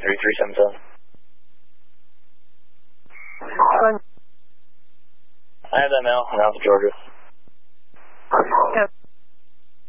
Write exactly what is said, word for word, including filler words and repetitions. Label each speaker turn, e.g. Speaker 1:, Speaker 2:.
Speaker 1: three three seven seven. I have that now, now to Georgia.
Speaker 2: Yeah.